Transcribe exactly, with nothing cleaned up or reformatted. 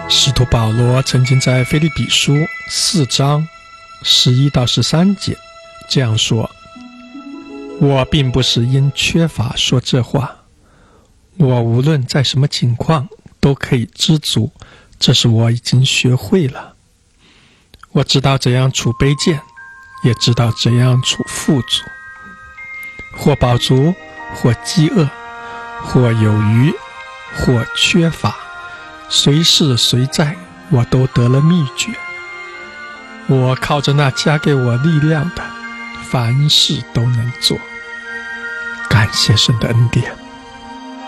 使徒保罗曾经在腓立比书四章十一到十三节这样说：我并不是因缺乏说这话，我无论在什么情况都可以知足，这是我已经学会了。我知道怎样处卑贱，也知道怎样处富足，或饱足，或饥饿，或有余，或缺乏，随事随在，我都得了秘诀。我靠着那加给我力量的，凡事都能做。感谢神的恩典。